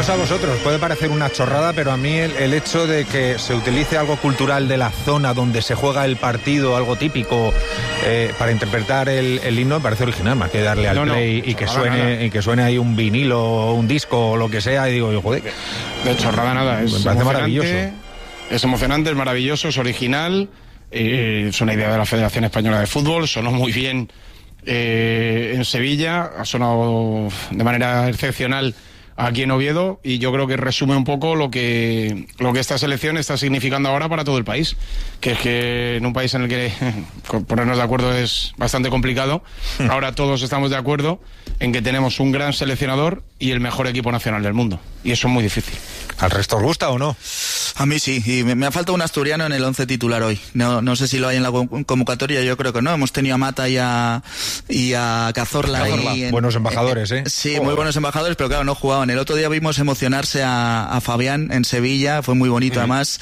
no sé a vosotros, puede parecer una chorrada, pero a mí el hecho de que se utilice algo cultural de la zona donde se juega el partido, algo típico, para interpretar el himno, me parece original, más que darle al play y que suene ahí un vinilo, un disco o lo que sea, y digo, joder. De chorrada nada, me parece maravilloso. Es emocionante, es maravilloso, es original, es una idea de la Federación Española de Fútbol, sonó muy bien en Sevilla, ha sonado de manera excepcional aquí en Oviedo, y yo creo que resume un poco lo que esta selección está significando ahora para todo el país, que es que en un país en el que ponernos de acuerdo es bastante complicado, ahora todos estamos de acuerdo en que tenemos un gran seleccionador y el mejor equipo nacional del mundo, y eso es muy difícil. ¿Al resto os gusta o no? A mí sí, y me ha faltado un asturiano en el 11 titular hoy. No sé si lo hay en la convocatoria, yo creo que no. Hemos tenido a Mata y a Cazorla. Buenos embajadores, ¿eh? Sí, muy buenos embajadores, pero claro, no jugaban. El otro día vimos emocionarse a Fabián en Sevilla, fue muy bonito además.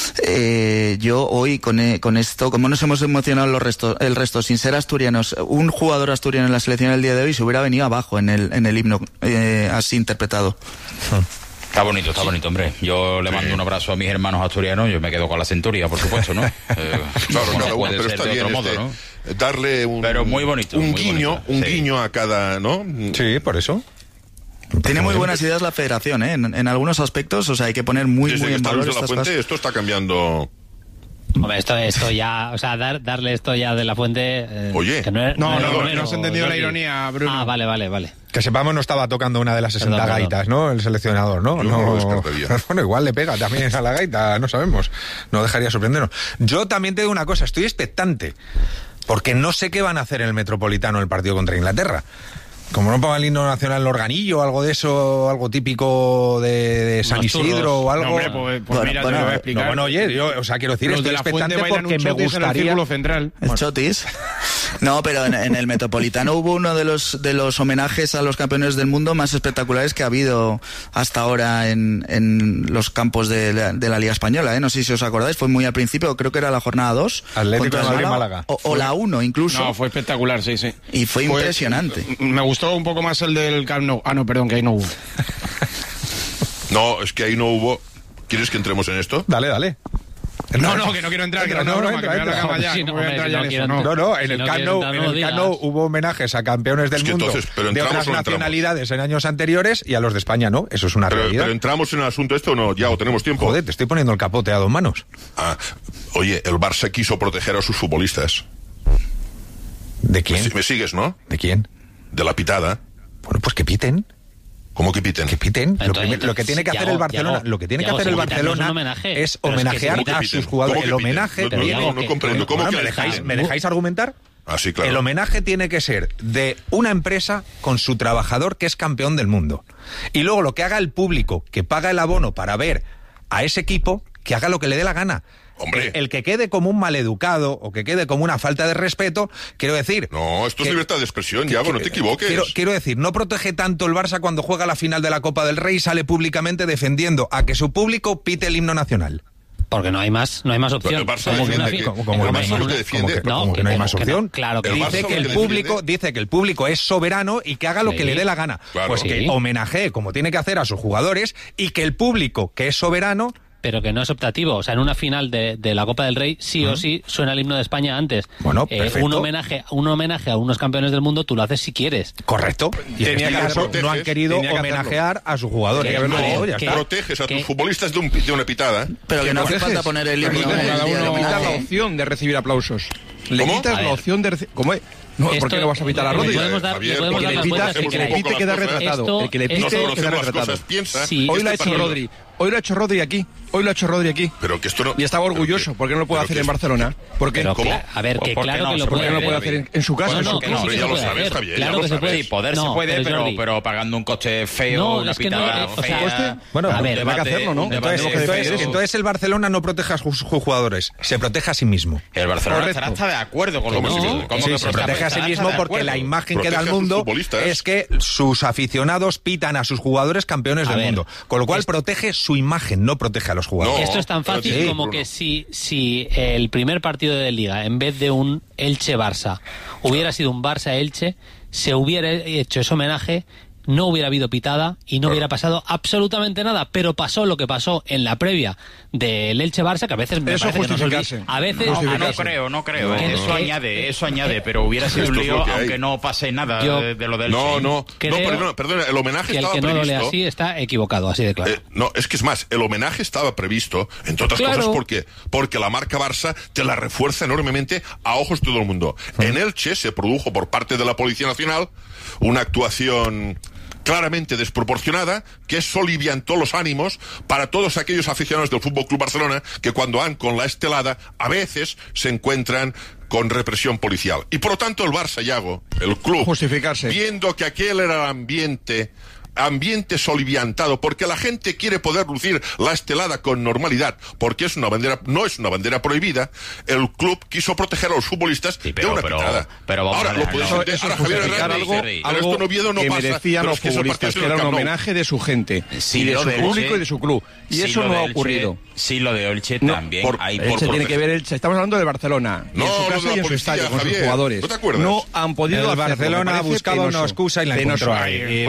Yo hoy con esto, como nos hemos emocionado el resto, sin ser asturianos, un jugador asturiano en la selección el día de hoy se hubiera venido abajo en el himno, así interpretado. Está bonito, hombre. Yo le mando un abrazo a mis hermanos asturianos, yo me quedo con la Centuria, por supuesto, ¿no? Claro, cada uno, pero está bien modo, ¿no? Darle pero muy bonito, un muy guiño, bonito, guiño a cada, ¿no? Sí, por eso. Tiene muy buenas ideas la Federación, ¿eh? En algunos aspectos, o sea, hay que poner muy en valor estas cosas. Esto está cambiando. Hombre, esto ya, o sea, darle esto ya de la Fuente... Oye. Que No has entendido la ironía, Bruno. Ah, vale. Que sepamos, no estaba tocando una de las 60 gaitas, ¿no? El seleccionador, ¿no? No descartaría. Bueno, igual le pega también a la gaita, no sabemos. No dejaría sorprendernos. Yo también te digo una cosa, estoy expectante, porque no sé qué van a hacer en el Metropolitano el partido contra Inglaterra. Como no ponga el himno nacional en el organillo o algo de eso, algo típico de San Isidro o algo. No, hombre, pues mira, te lo voy a explicar. Oye, yo, o sea, quiero decir, los estoy de la Fuente expectante porque me gustaría. El chotis. No, pero en el Metropolitano hubo uno de los homenajes a los campeones del mundo más espectaculares que ha habido hasta ahora en los campos de la Liga Española, ¿eh? No sé si os acordáis, fue muy al principio, creo que era la jornada 2. Atlético de Madrid-Málaga. O la 1 incluso. No, fue espectacular, sí. Y fue impresionante. Me gustó un poco más el del Camp Nou. Ah, no, perdón, que ahí no hubo. No, es que ahí no hubo. ¿Quieres que entremos en esto? Dale. No, que no quiero entrar, que era una broma, que me da la cama ya. No, en el Camp Nou hubo homenajes a campeones del mundo de otras nacionalidades en años anteriores y a los de España no, eso es una realidad. ¿Pero entramos en el asunto esto o no? ¿Ya o tenemos tiempo? Joder, te estoy poniendo el capote a dos manos. Oye, el Barça quiso proteger a sus futbolistas. ¿De quién? ¿Me sigues, no? ¿De quién? De la pitada. Bueno, pues que piten. ¿Cómo que piten? Que piten. Entonces, lo que tiene que hacer el Barcelona, es homenajear a sus jugadores. El homenaje. No comprendo. ¿Cómo que ¿Me dejáis argumentar? Sí, claro. El homenaje tiene que ser de una empresa con su trabajador que es campeón del mundo. Y luego lo que haga el público, que paga el abono para ver a ese equipo, que haga lo que le dé la gana. Hombre. El que quede como un maleducado o que quede como una falta de respeto, quiero decir... No, esto es libertad de expresión, Yago, no te equivoques. Quiero decir, no protege tanto el Barça cuando juega la final de la Copa del Rey y sale públicamente defendiendo a que su público pite el himno nacional. Porque no hay más opción. ¿Cómo que no hay más opción? Claro que dice que el público es soberano y que haga lo que le dé la gana. Claro. Pues que homenajee como tiene que hacer a sus jugadores y que el público que es soberano... Pero que no es optativo. O sea, en una final de la Copa del Rey, sí o sí, suena el himno de España antes. Bueno, perfecto. Un homenaje a unos campeones del mundo, tú lo haces si quieres. Correcto. Y en este caso no han querido homenajear a sus jugadores. Proteges a tus futbolistas de una pitada. Pero que no hace falta poner el himno. Cada uno quitas la opción de recibir aplausos. Le ¿Cómo? quitas la opción de recibir... ¿Cómo es? No, ¿por qué no vas a pitar a Rodri? El que le pite queda retratado. El que le pite queda retratado. Hoy lo ha hecho Rodri aquí. Pero que esto no... Y estaba orgulloso. ¿Por qué no lo puede hacer en Barcelona? ¿Por qué? ¿Cómo? A ver, que claro que lo puede ¿Por qué no lo puede hacer en su casa? Ya lo sabes, Javier. Claro que se puede. Y poder se puede, pero pagando un coste feo, una pitada fea. Bueno, a ver, hay que hacerlo, ¿no? Entonces el Barcelona no protege a sus jugadores, se protege a sí mismo. El Barcelona está de acuerdo con lo que se protege a sí mismo porque la imagen que da al mundo es que sus aficionados pitan a sus jugadores campeones del mundo. Con lo cual protege su imagen, no protege a los jugadores. Esto es tan fácil como que si el primer partido de Liga, en vez de un Elche-Barça, hubiera sido un Barça-Elche, se hubiera hecho ese homenaje no hubiera habido pitada y no hubiera pasado absolutamente nada, pero pasó lo que pasó en la previa del Elche-Barça, que a veces me parece que no no creo. Eso añade, pero hubiera sido un lío aunque no pase nada de lo del Elche. Perdona, el homenaje estaba previsto. El que no lo lea así está equivocado, así de claro. Es que es más, el homenaje estaba previsto, entre otras cosas, porque la marca Barça te la refuerza enormemente a ojos de todo el mundo. En Elche se produjo por parte de la Policía Nacional una actuación claramente desproporcionada que soliviantó los ánimos para todos aquellos aficionados del Fútbol Club Barcelona que cuando van con la estelada a veces se encuentran con represión policial. Y por lo tanto el Barça, Yago, el club, viendo que aquel era el ambiente soliviantado, porque la gente quiere poder lucir la estelada con normalidad, porque es una bandera, no es una bandera prohibida, el club quiso proteger a los futbolistas de una pitada. Pero vamos ahora lo puedes entender, ahora Javier Hernández, algo esto en Oviedo no que pasa, merecían los futbolistas, que era un homenaje de su gente, y de su público y de su club, y eso no ha ocurrido. Sí, lo de Elche también. Elche tiene que ver Elche. Estamos hablando de Barcelona. No, en su casa y en su estadio, con sus jugadores. ¿No te acuerdas? No han podido hacerlo. Barcelona buscaba una excusa y la encontró ahí.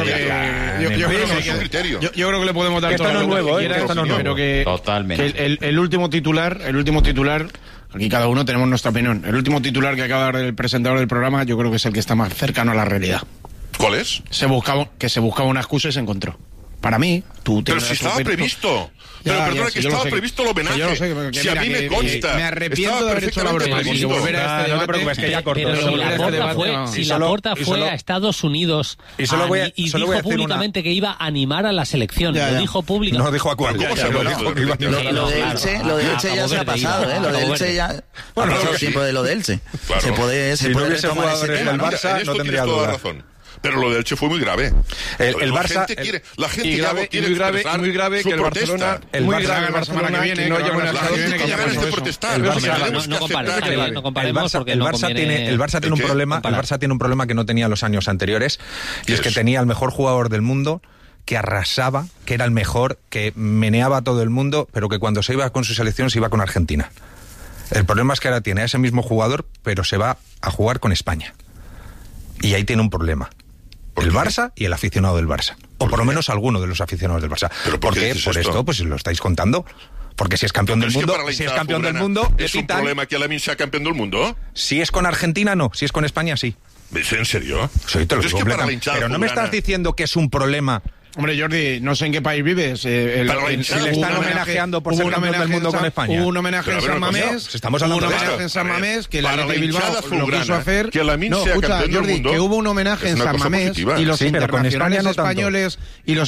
Yo creo que le podemos dar toda la nuevo, pero que totalmente. El último titular, aquí cada uno tenemos nuestra opinión. El último titular que acaba de dar el presentador del programa, yo creo que es el que está más cercano a la realidad. ¿Cuál es? Se buscaba una excusa y se encontró. Para mí, pero si estaba previsto. Pero perdona, que estaba previsto el homenaje. Si a mí me consta. Me arrepiento de haber hecho la broma. No te preocupes, que ya cortó. Si Laporta fue a Estados Unidos y dijo públicamente que iba a animar a la selección, lo dijo públicamente. No dijo a cuál. Lo de Elche ya se ha pasado, Lo de Elche ya... Bueno, tiempo de lo de Elche. Se puede retomar ese tema, ¿no? Barça no tendría toda razón. Pero lo de Elche fue muy grave. El Barça la gente quiere muy grave que el Barcelona, muy grave el Barcelona que no haya ganas de protestar. No comparemos porque el Barça tiene un problema, el Barça tiene un problema que no tenía los años anteriores, y es que tenía el mejor jugador del mundo, que arrasaba, que era el mejor, que meneaba a todo el mundo, pero que cuando se iba con su selección se iba con Argentina. El problema es que ahora tiene a ese mismo jugador, pero se va a jugar con España. Y ahí tiene un problema. El Barça y el aficionado del Barça. O por lo menos alguno de los aficionados del Barça. ¿Por qué por esto? Pues lo estáis contando. Porque si es campeón del mundo, ¿es un problema que Lamine sea campeón del mundo? Si es con Argentina, no. Si es con España, sí. ¿En serio? Sí, te lo digo. Pero no me estás diciendo que es un problema. Hombre, Jordi, no sé en qué país vives. Si le están homenajeando por ser campeón del mundo con España. Hubo un homenaje en San Mamés. Estamos hablando de homenaje en San Mamés que la de Bilbao lo quiso hacer. Que Lamine sea campeón del mundo. Que hubo un homenaje en San Mamés y los internacionales españoles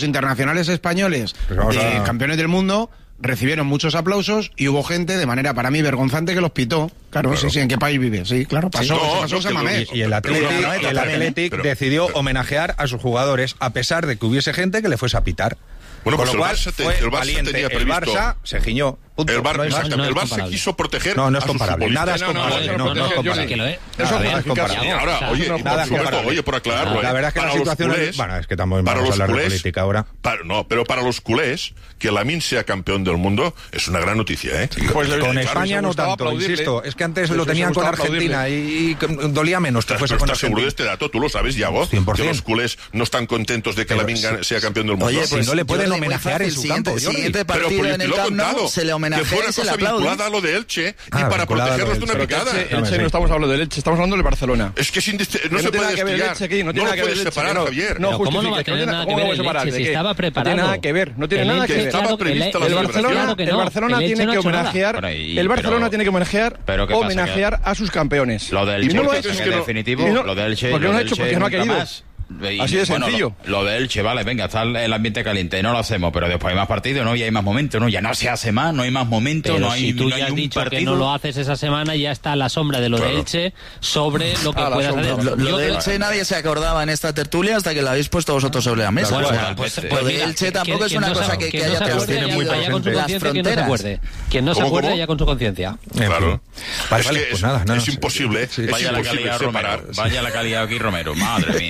de campeones del mundo recibieron muchos aplausos y hubo gente de manera para mí vergonzante que los pitó. Claro. Sí, ¿en qué país vive? Sí, claro, pasó en San Mamés. Y el Athletic decidió homenajear a sus jugadores a pesar de que hubiese gente que le fuese a pitar. Bueno, con pues lo cual el Barça tenía previsto. El Barça se giñó. El Barça quiso proteger a sus futbolistas. Nada es comparable. No es comparable. Ahora, oye, por aclararlo. La verdad es que la situación es... Bueno, es que estamos a hablar de política ahora. Pero para los culés, que Lamine sea campeón del mundo es una gran noticia, ¿eh? Pues con España no tanto, insisto. Es que antes lo tenían con Argentina y dolía menos que fuese con Argentina. ¿Estás seguro de este dato? ¿Tú lo sabes, Yago? 100%. Que los culés no están contentos de que Lamine sea campeón del mundo. Oye, pues no le pueden homenajear en su campo. El siguiente partido en el Camp Nou se le homenajea y se le aplaude. Vinculada a lo de Elche y para protegerlos de una picada. Elche no estamos hablando del Elche, estamos hablando del Barcelona. Es que no se puede desviar. No lo puedes separar, Javier. No, ¿cómo no va a tener nada que ver el Elche si estaba preparado? No tiene nada que ver, no tiene nada que ver. Estaba prevista la celebración. El Barcelona tiene que homenajear a sus campeones. Lo del Elche es definitivo, lo del Elche porque no ha querido. Así de sencillo. Lo de Elche, vale, venga, está el ambiente caliente, no lo hacemos, pero después hay más partidos, ¿no? Y hay más momentos, ¿no? Ya no se hace más, no hay más momentos, pero no hay. Si tú ya has dicho que no lo haces esa semana, ya está la sombra de lo de Elche sobre lo que puedas hacer. Lo de Elche nadie se acordaba en esta tertulia hasta que lo habéis puesto vosotros sobre la mesa. Bueno, lo de Elche tampoco es una cosa que haya las fronteras. Quien no se acuerde ya con su conciencia. Claro. Vale, pues nada. Es imposible. Vaya la calidad Romero. Vaya la calidad aquí Romero, madre mía.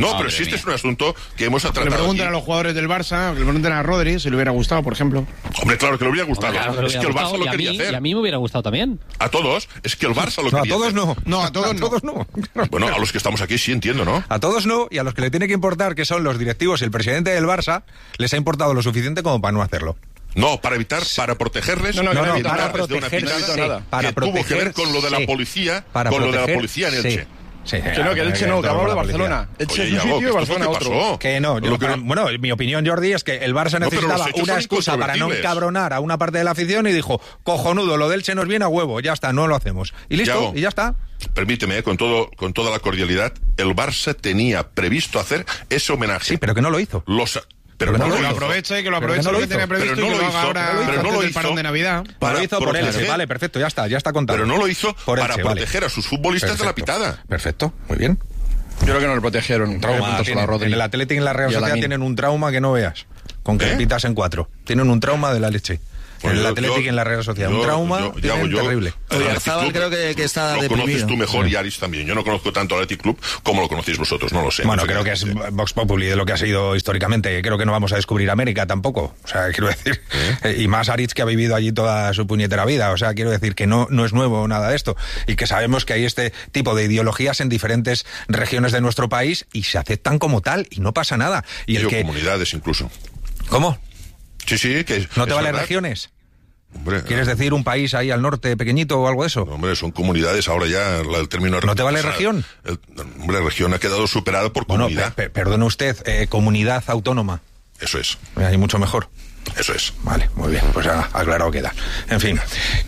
No, pero si este es un asunto que hemos tratado. Le preguntan a los jugadores del Barça, que le preguntan a Rodri si le hubiera gustado, por ejemplo. Hombre, claro que le hubiera gustado. Claro, es que el Barça lo quería hacer. Y a mí me hubiera gustado también. A todos, es que el Barça lo quería hacer. A todos no. No, a todos no. Bueno, a los que estamos aquí sí entiendo, ¿no? A todos no, y a los que le tiene que importar, que son los directivos y el presidente del Barça, les ha importado lo suficiente como para no hacerlo. No, para protegerles. Para protegerse. Para tuvo que ver con lo de la policía, con lo de la policía en Elche. Sí, que Elche no, que hablamos de Barcelona. Elche es un sitio y Barcelona otro. Que no, bueno, mi opinión, Jordi, es que el Barça necesitaba una excusa para no encabronar a una parte de la afición y dijo, cojonudo, lo del Elche nos viene a huevo, ya está, no lo hacemos. Y listo, y ya está. Permíteme, con toda la cordialidad, el Barça tenía previsto hacer ese homenaje. Sí, pero que no lo hizo. Pero que lo aproveche, que lo tenía previsto y que lo haga ahora antes del parón de Navidad. Lo hizo por Elche, vale, perfecto, ya está contado. Pero no lo hizo para proteger a sus futbolistas de la pitada. Perfecto, muy bien. Yo creo que no lo protegieron. Trauma en el Atlético y en la Real Sociedad tienen un trauma que no veas. Con que pitas en 4. Tienen un trauma de la leche. En el Atlético y en la Real Sociedad. Un trauma terrible. Oyarzabal creo que está deprimido. Lo conoces tú mejor y Aris también. Yo no conozco tanto al Athletic Club como lo conocéis vosotros, no lo sé. Bueno, creo que es Vox Populi de lo que ha sido históricamente. Creo que no vamos a descubrir América tampoco. O sea, quiero decir... Y más Aris, que ha vivido allí toda su puñetera vida. O sea, quiero decir que no es nuevo nada de esto. Y que sabemos que hay este tipo de ideologías en diferentes regiones de nuestro país y se aceptan como tal y no pasa nada. Y comunidades incluso. ¿Cómo? Sí, que... ¿No te valen regiones? Hombre, ¿quieres decir un país ahí al norte pequeñito o algo de eso? No, hombre, son comunidades, ahora ya el término... ¿No te vale región? Hombre, región ha quedado superada por comunidad. Perdone usted, comunidad autónoma. Eso es. Hay mucho mejor. Eso es. Vale, muy bien, pues aclarado queda. En fin,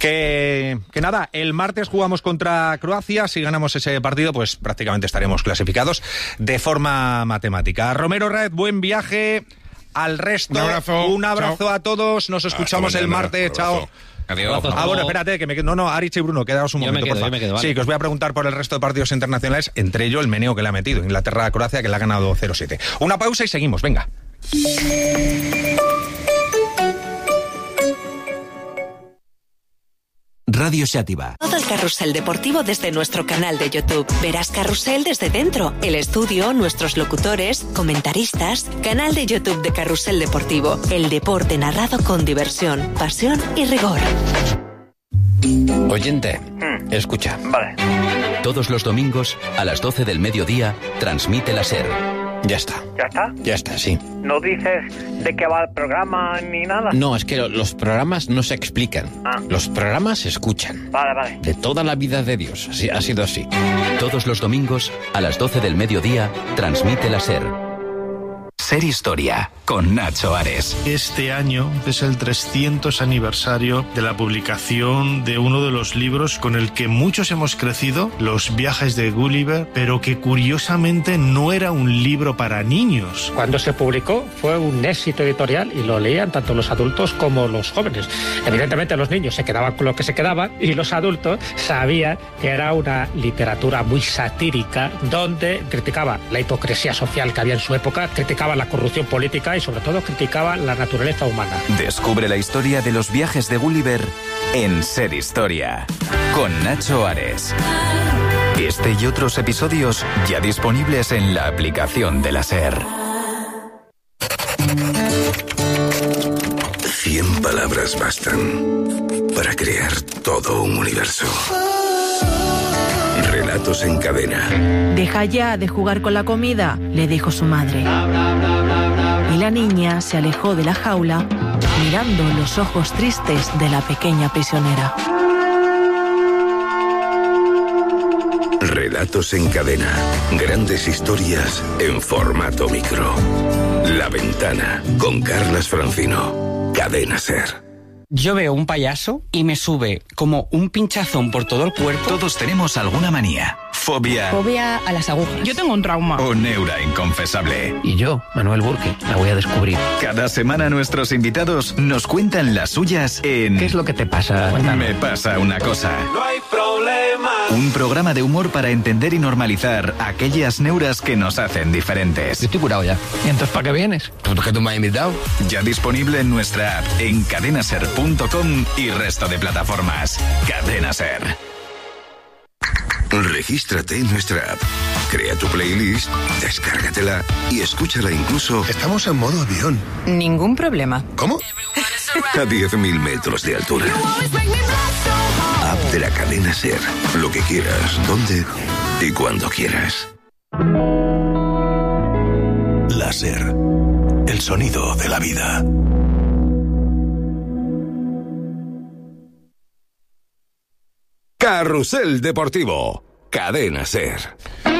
que nada, el martes jugamos contra Croacia. Si ganamos ese partido, pues prácticamente estaremos clasificados de forma matemática. Romero Raez, buen viaje. Al resto, un abrazo a todos. Nos escuchamos el martes. Chao. Adiós. Bueno, espérate, que me quedo. No, Arich y Bruno, quedaos un momento, por favor. Vale. Sí, que os voy a preguntar por el resto de partidos internacionales, entre ellos el meneo que le ha metido Inglaterra-Croacia, que le ha ganado 0-7. Una pausa y seguimos, venga. Radio Xàtiva. Todo el carrusel deportivo desde nuestro canal de YouTube. Verás Carrusel desde dentro, el estudio, nuestros locutores, comentaristas. Canal de YouTube de Carrusel Deportivo. El deporte narrado con diversión, pasión y rigor. Oyente, escucha. Vale. Todos los domingos, a las 12 del mediodía, transmite la SER. Ya está. ¿Ya está? Ya está, sí. ¿No dices de qué va el programa ni nada? No, es que los programas no se explican. Los programas se escuchan. Vale. De toda la vida de Dios. Así, ha sido así. Todos los domingos, a las 12 del mediodía, transmite la SER. SER Historia, con Nacho Ares. Este año es el 300 aniversario de la publicación de uno de los libros con el que muchos hemos crecido, Los viajes de Gulliver, pero que curiosamente no era un libro para niños. Cuando se publicó fue un éxito editorial y lo leían tanto los adultos como los jóvenes. Evidentemente los niños se quedaban con lo que se quedaban y los adultos sabían que era una literatura muy satírica donde criticaba la hipocresía social que había en su época, criticaba la corrupción política y sobre todo criticaba la naturaleza humana. Descubre la historia de los viajes de Gulliver en SER Historia, con Nacho Ares. Este y otros episodios ya disponibles en la aplicación de la SER. 100 palabras bastan para crear todo un universo. Relatos en cadena. Deja ya de jugar con la comida, le dijo su madre. Y la niña se alejó de la jaula, mirando los ojos tristes de la pequeña prisionera. Relatos en cadena. Grandes historias en formato micro. La Ventana, con Carlas Francino. Cadena SER. Yo veo un payaso y me sube como un pinchazón por todo el cuerpo. Todos tenemos alguna manía. Fobia. Fobia a las agujas. Yo tengo un trauma. O neura inconfesable. Y yo, Manuel Burke, la voy a descubrir. Cada semana nuestros invitados nos cuentan las suyas en... ¿Qué es lo que te pasa? Me pasa una cosa. No hay problema. Un programa de humor para entender y normalizar aquellas neuras que nos hacen diferentes. Yo estoy curado ya. ¿Y entonces para qué vienes? ¿Por qué tú me has invitado? Ya disponible en nuestra app, en cadenaser.com y resto de plataformas. Cadena SER. Regístrate en nuestra app. Crea tu playlist, descárgatela y escúchala incluso... Estamos en modo avión. Ningún problema. ¿Cómo? A 10.000 metros de altura. App de la cadena SER. Lo que quieras, donde y cuando quieras. La SER. El sonido de la vida. Carrusel Deportivo. Cadena SER.